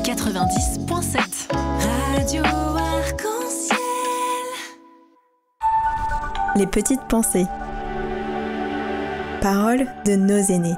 90.7 Radio Arc-en-Ciel. Les petites pensées. Paroles de nos aînés.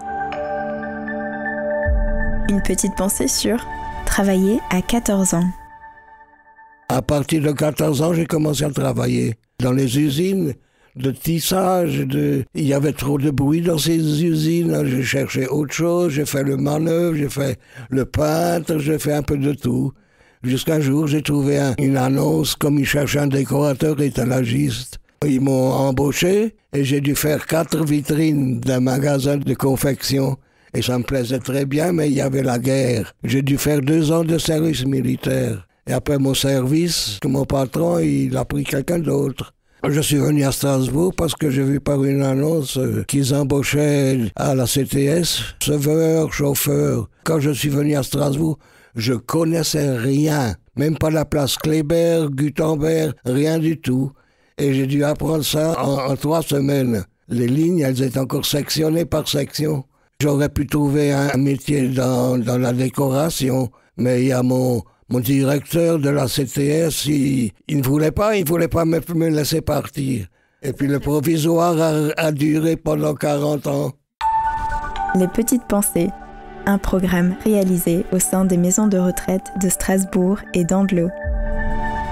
Une petite pensée sur travailler à 14 ans. À partir de 14 ans, j'ai commencé à travailler dans les usines de tissage. Il y avait trop de bruit dans ces usines. J'ai cherché autre chose. J'ai fait le manœuvre, j'ai fait le peintre, j'ai fait un peu de tout. Jusqu'un jour, j'ai trouvé une annonce comme ils cherchaient un décorateur étalagiste. Ils m'ont embauché et j'ai dû faire 4 vitrines d'un magasin de confection. Et ça me plaisait très bien, mais il y avait la guerre. J'ai dû faire 2 ans de service militaire. Et après mon service, mon patron, il a pris quelqu'un d'autre. Je suis venu à Strasbourg parce que j'ai vu par une annonce qu'ils embauchaient à la CTS, serveur, chauffeur. Quand je suis venu à Strasbourg, je connaissais rien. Même pas la place Kléber, Gutenberg, rien du tout. Et j'ai dû apprendre ça en 3 semaines. Les lignes, elles étaient encore sectionnées par section. J'aurais pu trouver un métier dans la décoration, mais il y a mon directeur de la CTS, il ne voulait pas me laisser partir. Et puis le provisoire a duré pendant 40 ans. Les petites pensées, un programme réalisé au sein des maisons de retraite de Strasbourg et d'Andelot.